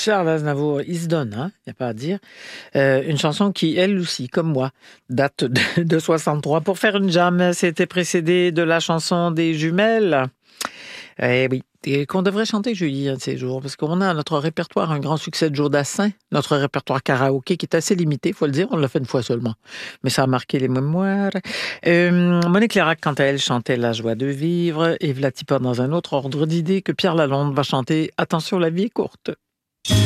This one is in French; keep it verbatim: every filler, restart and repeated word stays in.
Charles Aznavour, il se donne, hein, il n'y a pas à dire. Euh, une chanson qui, elle aussi, comme moi, date de, de soixante-trois. Pour faire une jam, c'était précédé de la chanson des jumelles. Eh oui, et qu'on devrait chanter, Julie, un de ces jours, parce qu'on a à notre répertoire un grand succès de Joe Dassin, notre répertoire karaoké qui est assez limité, il faut le dire, on l'a fait une fois seulement, mais ça a marqué les mémoires. Euh, Monique Lérac, quant à elle, chantait La joie de vivre, et Vlatipa dans un autre ordre d'idée que Pierre Lalonde va chanter Attention, la vie est courte.